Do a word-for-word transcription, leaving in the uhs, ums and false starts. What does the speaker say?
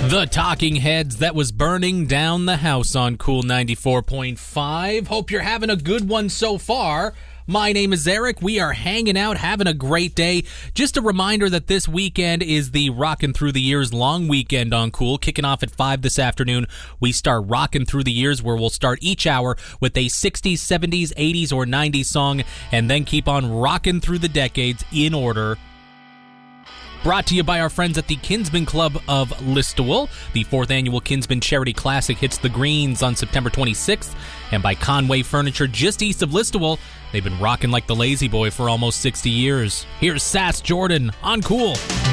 The Talking Heads, that was burning down the house on Cool ninety-four point five. Hope you're having a good one so far. My name is Eric. We are hanging out, having a great day. Just a reminder that this weekend is the Rockin' Through the Years long weekend on Cool. Kicking off at five this afternoon, we start Rockin' Through the Years, where we'll start each hour with a sixties, seventies, eighties, or nineties song, and then keep on rocking through the decades in order. Brought to you by our friends at the Kinsman Club of Listowel. The fourth annual Kinsman Charity Classic hits the greens on September twenty-sixth. And by Conway Furniture, just east of Listowel. They've been rocking like the Lazy Boy for almost sixty years. Here's Sass Jordan on Cool.